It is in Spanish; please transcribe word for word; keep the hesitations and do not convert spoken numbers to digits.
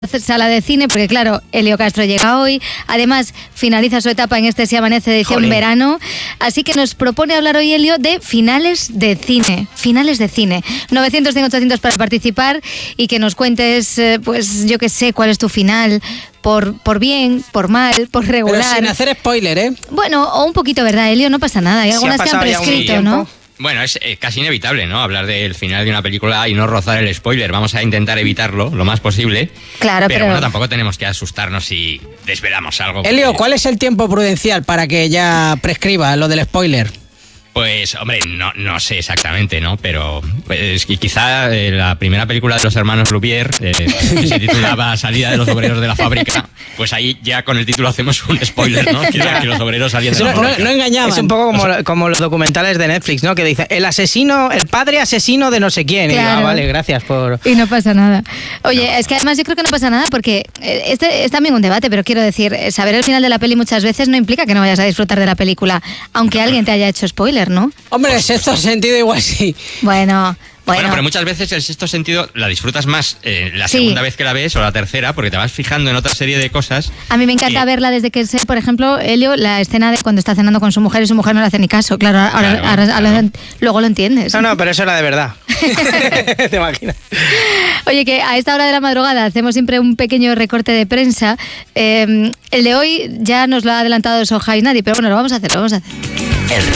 Sala de cine, porque claro, Elio Castro llega hoy, además finaliza su etapa en este Si Amanece edición Jolín. Verano, así que nos propone hablar hoy Elio de finales de cine, finales de cine, novecientos, cien, ochocientos para participar y que nos cuentes, eh, pues yo que sé, cuál es tu final, por, por bien, por mal, por regular. Pero sin hacer spoiler, ¿eh? Bueno, o un poquito, ¿verdad, Elio? No pasa nada, hay algunas si que han prescrito, ¿no? Bueno, es eh, casi inevitable, ¿no? Hablar del final de una película y no rozar el spoiler. Vamos a intentar evitarlo lo más posible. Claro, pero... pero bueno, tampoco tenemos que asustarnos si desvelamos algo. Elio, porque... ¿cuál es el tiempo prudencial para que ya prescriba lo del spoiler? Pues, hombre, no, no sé exactamente, ¿no? Pero pues, quizá eh, la primera película de los hermanos Lumière, eh, que se titulaba Salida de los obreros de la fábrica, pues ahí ya con el título hacemos un spoiler, ¿no? Que, que los obreros salían de la no, fábrica. No, no engañaban. Es un poco como, o sea, como los documentales de Netflix, ¿no? Que dice, el asesino, el padre asesino de no sé quién. Claro. Y, ah, vale, gracias por... Y no pasa nada. Oye, no. es que además yo creo que no pasa nada porque este es también un debate, pero quiero decir, saber el final de la peli muchas veces no implica que no vayas a disfrutar de la película, aunque alguien te haya hecho spoiler, ¿no? Hombre, en sexto sentido igual sí. Bueno... Bueno. bueno, pero muchas veces el sexto sentido la disfrutas más eh, la sí. segunda vez que la ves o la tercera, porque te vas fijando en otra serie de cosas. A mí me encanta que... verla desde que sé, por ejemplo, Elio, la escena de cuando está cenando con su mujer y su mujer no le hace ni caso. Claro, ahora, claro, ahora, claro. ahora luego lo entiendes. No, no, pero eso era de verdad. ¿Te imaginas? Oye, que a esta hora de la madrugada hacemos siempre un pequeño recorte de prensa. Eh, el de hoy ya nos lo ha adelantado Soja y nadie, pero bueno, lo vamos a hacer, lo vamos a hacer.